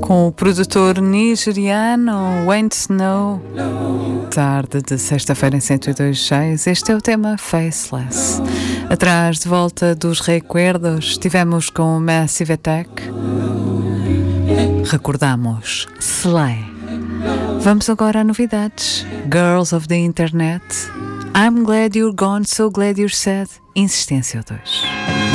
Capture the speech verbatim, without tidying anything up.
com o produtor nigeriano Wayne Snow. Tarde de sexta-feira em cento e dois ponto seis, este é o tema Faceless. Atrás de volta dos recuerdos, tivemos com Massive Attack. Recordamos Slay. Vamos agora a novidades. Girls of the Internet. I'm glad you're gone, so glad you're sad. Insistência dois.